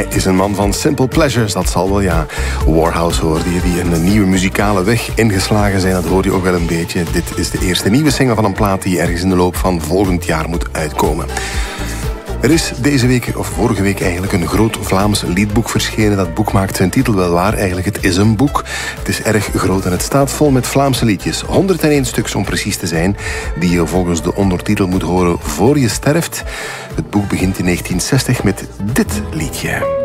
Hij is een man van simple pleasures, dat zal wel, ja. Warhouse hoorde je, die een nieuwe muzikale weg ingeslagen zijn. Dat hoor je ook wel een beetje. Dit is de eerste nieuwe single van een plaat die ergens in de loop van volgend jaar moet uitkomen. Er is deze week, of vorige week eigenlijk, een groot Vlaams liedboek verschenen. Dat boek maakt zijn titel wel waar. Eigenlijk, het is een boek. Het is erg groot en het staat vol met Vlaamse liedjes. 101 stuks om precies te zijn, die je volgens de ondertitel moet horen voor je sterft. Het boek begint in 1960 met dit liedje.